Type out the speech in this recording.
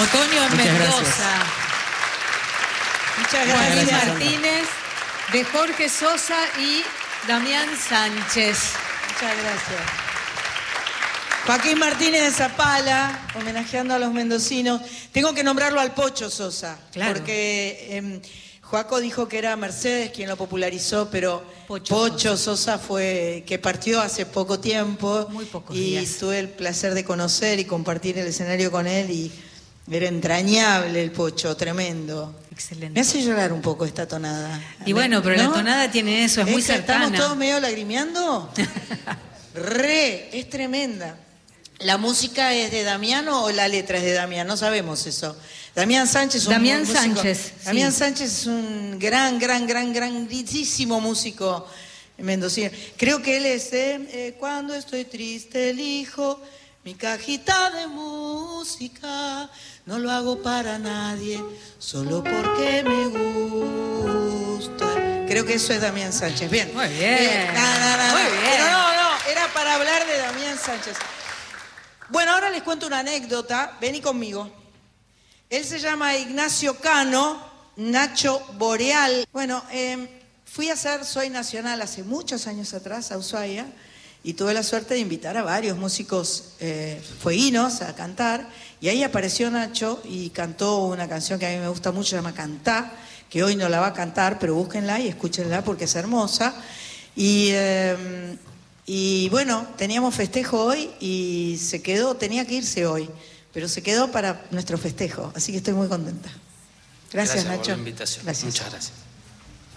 Otoño en Mendoza. Muchas gracias. Joaquín Martínez, de Jorge Sosa y Damián Sánchez. Muchas gracias. Joaquín Martínez de Zapala, homenajeando a los mendocinos. Tengo que nombrarlo al Pocho Sosa, claro, porque Joaco dijo que era Mercedes quien lo popularizó, pero Pocho Sosa fue que partió hace poco tiempo. Muy pocos y días. tuve el placer de conocer y compartir el escenario con él y era entrañable el Pocho, tremendo. Excelente. Me hace llorar un poco esta tonada. Y bueno, pero ¿no? la tonada tiene eso, es muy cercana. ¿Estamos todos medio lagrimeando? Es tremenda. ¿La música es de Damiano o la letra es de Damián? No sabemos eso. Damián Sánchez es un Damián músico. Sánchez, Damián sí. Sánchez es un grandísimo músico mendocino. Creo que él es cuando estoy triste elijo mi cajita de música. No lo hago para nadie, solo porque me gusta. Creo que eso es Damián Sánchez. Bien. Muy bien. Muy bien. Pero no, era para hablar de Damián Sánchez. Bueno, ahora les cuento una anécdota. Vení conmigo. Él se llama Ignacio Cano, Nacho Boreal. Bueno, fui a hacer Soy Nacional hace muchos años atrás a Ushuaia y tuve la suerte de invitar a varios músicos fueguinos a cantar. Y ahí apareció Nacho y cantó una canción que a mí me gusta mucho, se llama Cantá, que hoy no la va a cantar, pero búsquenla y escúchenla porque es hermosa. Y bueno, teníamos festejo hoy y se quedó, tenía que irse hoy, pero se quedó para nuestro festejo, así que estoy muy contenta. Gracias Nacho. Por la invitación. Gracias. Muchas gracias.